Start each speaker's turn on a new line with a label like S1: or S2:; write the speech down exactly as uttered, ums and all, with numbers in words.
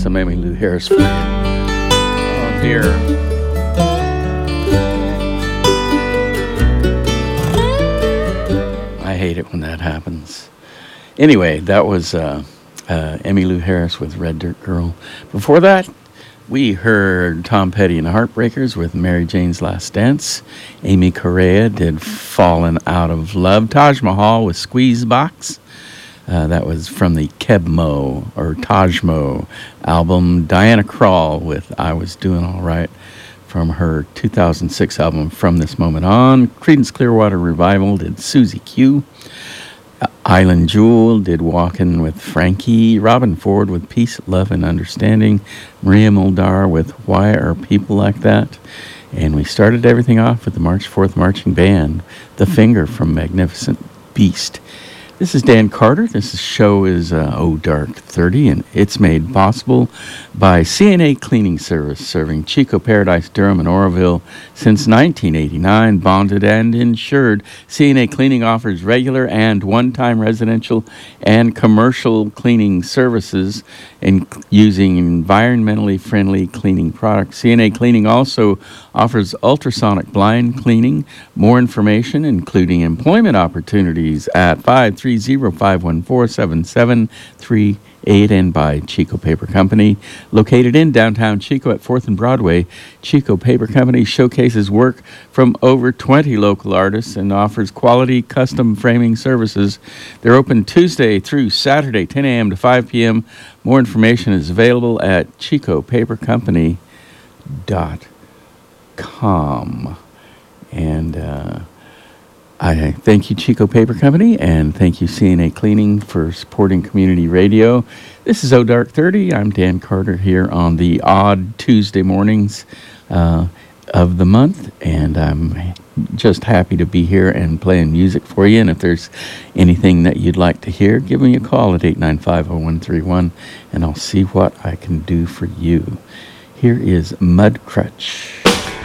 S1: some Emmylou Harris for you. Oh, dear. I hate it when that happens. Anyway, that was uh, uh, Emmylou Harris with Red Dirt Girl. Before that, we heard Tom Petty and the Heartbreakers with Mary Jane's Last Dance. Amy Correa did Fallen Out of Love. Taj Mahal with Squeeze Box. Uh, that was from the Kebmo or Tajmo album. Diana Krall with I Was Doing All Right from her two thousand six album From This Moment On. Creedence Clearwater Revival did Susie Q. Uh, Island Jewel did Walkin' with Frankie. Robin Ford with Peace, Love, and Understanding. Maria Muldaur with Why Are People Like That? And we started everything off with the March fourth Marching Band, The Finger from Magnificent Beast. This is Dan Carter. This show is uh, Oh Dark thirty, and it's made possible by C N A Cleaning Service, serving Chico, Paradise, Durham, and Oroville since nineteen eighty-nine. Bonded and insured, C N A Cleaning offers regular and one-time residential and commercial cleaning services and using environmentally friendly cleaning products. C N A Cleaning also offers ultrasonic blind cleaning. More information, including employment opportunities, at five three zero, five one four, seven seven three eight and by Chico Paper Company. Located in downtown Chico at fourth and Broadway, Chico Paper Company showcases work from over twenty local artists and offers quality custom framing services. They're open Tuesday through Saturday, ten a.m. to five p.m. More information is available at chico paper company dot com. And uh, I thank you, Chico Paper Company, and thank you, C N A Cleaning, for supporting community radio. This is Oh Dark thirty. I'm Dan Carter here on the odd Tuesday mornings uh, of the month, and I'm just happy to be here and playing music for you. And if there's anything that you'd like to hear, give me a call at eight nine five, oh one three one, and I'll see what I can do for you. Here is Mud Crutch.